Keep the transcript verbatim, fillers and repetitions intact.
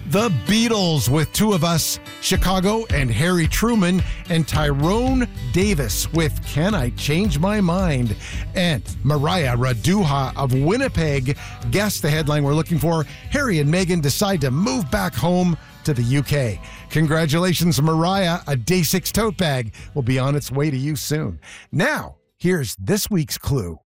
The Beatles with Two of Us, Chicago and Harry Truman, and Tyrone Davis with Can I Change My Mind? And Mariah Raduha of Winnipeg guessed the headline we're looking for. Harry and Meghan decide to move back home to the U K. Congratulations, Mariah. A Day six tote bag will be on its way to you soon. Now, here's this week's clue.